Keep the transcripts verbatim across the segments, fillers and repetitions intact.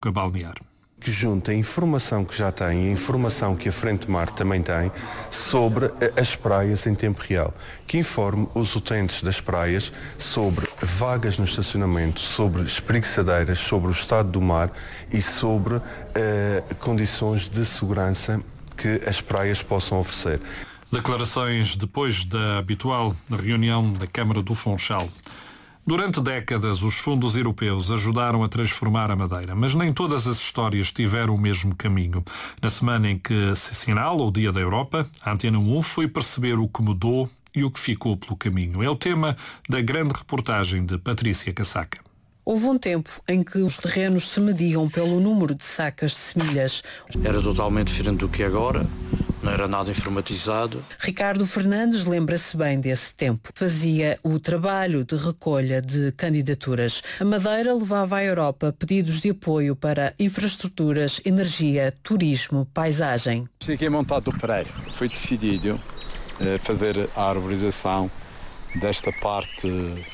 balnear. Que junta a informação que já tem e a informação que a Frente Mar também tem sobre as praias em tempo real. Que informe os utentes das praias sobre vagas no estacionamento, sobre espreguiçadeiras, sobre o estado do mar e sobre uh, condições de segurança que as praias possam oferecer. Declarações depois da habitual reunião da Câmara do Funchal. Durante décadas, os fundos europeus ajudaram a transformar a Madeira, mas nem todas as histórias tiveram o mesmo caminho. Na semana em que se assinala o Dia da Europa, a Antena um foi perceber o que mudou e o que ficou pelo caminho. É o tema da grande reportagem de Patrícia Casaca. Houve um tempo em que os terrenos se mediam pelo número de sacas de semilhas. Era totalmente diferente do que é agora. Não era nada informatizado. Ricardo Fernandes lembra-se bem desse tempo. Fazia o trabalho de recolha de candidaturas. A Madeira levava à Europa pedidos de apoio para infraestruturas, energia, turismo, paisagem. Fiquei montado do Pereira. Foi decidido eh, fazer a arborização desta parte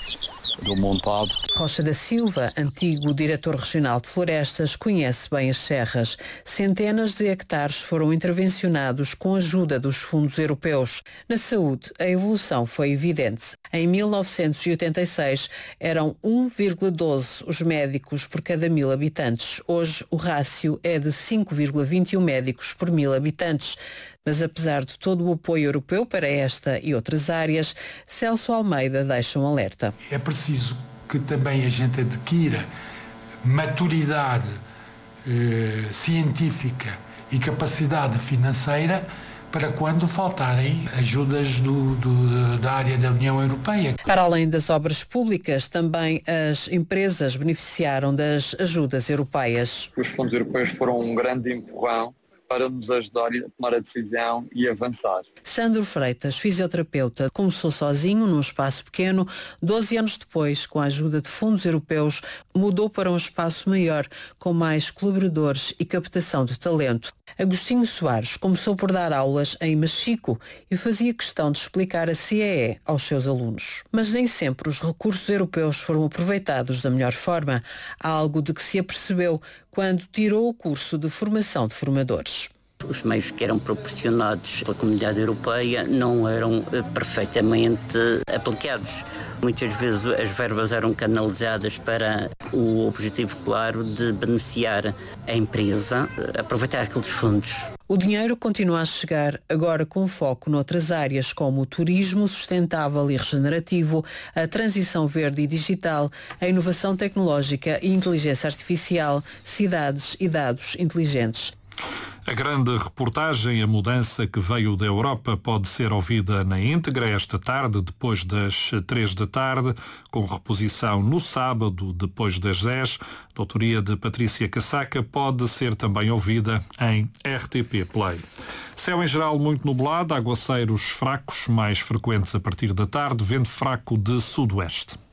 do montado. Rocha da Silva, antigo diretor regional de florestas, conhece bem as serras. Centenas de hectares foram intervencionados com a ajuda dos fundos europeus. Na saúde, a evolução foi evidente. Em mil novecentos e oitenta e seis, eram um vírgula doze os médicos por cada mil habitantes. Hoje, o rácio é de cinco vírgula vinte e um médicos por mil habitantes. Mas apesar de todo o apoio europeu para esta e outras áreas, Celso Almeida deixa um alerta. É preciso que também a gente adquira maturidade eh, científica e capacidade financeira para quando faltarem ajudas do, do, da área da União Europeia. Para além das obras públicas, também as empresas beneficiaram das ajudas europeias. Os fundos europeus foram um grande empurrão para nos ajudar a tomar a decisão e avançar. Sandro Freitas, fisioterapeuta, começou sozinho num espaço pequeno. doze anos depois, com a ajuda de fundos europeus, mudou para um espaço maior, com mais colaboradores e captação de talento. Agostinho Soares começou por dar aulas em Machico e fazia questão de explicar a C E E aos seus alunos. Mas nem sempre os recursos europeus foram aproveitados da melhor forma, algo de que se apercebeu quando tirou o curso de formação de formadores. Os meios que eram proporcionados pela Comunidade Europeia não eram perfeitamente aplicados. Muitas vezes as verbas eram canalizadas para o objetivo claro de beneficiar a empresa, aproveitar aqueles fundos. O dinheiro continua a chegar, agora com foco noutras áreas como o turismo sustentável e regenerativo, a transição verde e digital, a inovação tecnológica e inteligência artificial, cidades e dados inteligentes. A grande reportagem, a mudança que veio da Europa, pode ser ouvida na íntegra esta tarde, depois das três da tarde, com reposição no sábado, depois das dez. A autoria de Patrícia Casaca pode ser também ouvida em R T P Play. Céu em geral muito nublado, aguaceiros fracos, mais frequentes a partir da tarde, vento fraco de sudoeste.